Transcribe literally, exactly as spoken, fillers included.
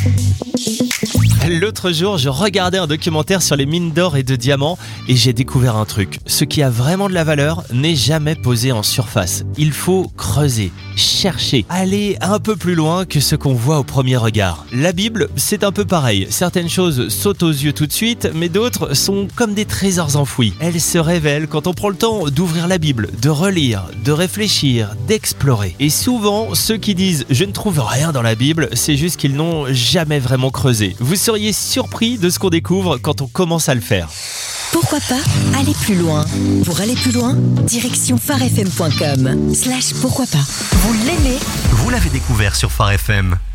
L'autre jour, je regardais un documentaire sur les mines d'or et de diamants et j'ai découvert un truc. Ce qui a vraiment de la valeur n'est jamais posé en surface. Il faut creuser, chercher, aller un peu plus loin que ce qu'on voit au premier regard. La Bible, c'est un peu pareil. Certaines choses sautent aux yeux tout de suite, mais d'autres sont comme des trésors enfouis. Elles se révèlent quand on prend le temps d'ouvrir la Bible, de relire, de réfléchir, d'explorer. Et souvent, ceux qui disent « je ne trouve rien dans la Bible », c'est juste qu'ils n'ont jamais vraiment creusé. Vous seriez surpris de ce qu'on découvre quand on commence à le faire. Pourquoi pas aller plus loin? Pour aller plus loin, direction phare f m point com slash pourquoi pas. Vous l'aimez? Vous l'avez découvert sur Phare F M.